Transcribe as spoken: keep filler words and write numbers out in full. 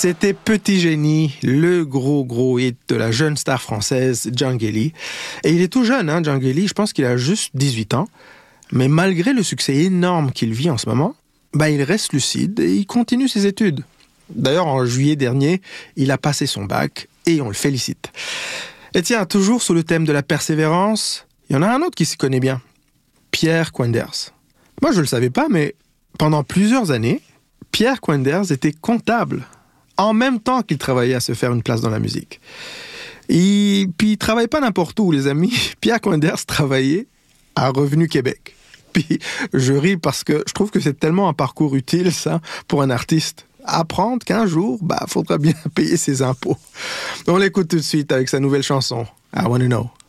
C'était Petit Génie, le gros gros hit de la jeune star française Djangeli. Et il est tout jeune, hein, Djangeli, je pense qu'il a juste dix-huit ans. Mais malgré le succès énorme qu'il vit en ce moment, bah, il reste lucide et il continue ses études. D'ailleurs, en juillet dernier, il a passé son bac et on le félicite. Et tiens, toujours sous le thème de la persévérance, il y en a un autre qui s'y connaît bien, Pierre Quenders. Moi, je ne le savais pas, mais pendant plusieurs années, Pierre Quenders était comptable, en même temps qu'il travaillait à se faire une place dans la musique. Et puis, il ne travaillait pas n'importe où, les amis. Pierre Quenders travaillait à Revenu Québec. Puis, je ris parce que je trouve que c'est tellement un parcours utile, ça, pour un artiste. Apprendre qu'un jour, bah, faudra bien payer ses impôts. On l'écoute tout de suite avec sa nouvelle chanson, I Wanna Know.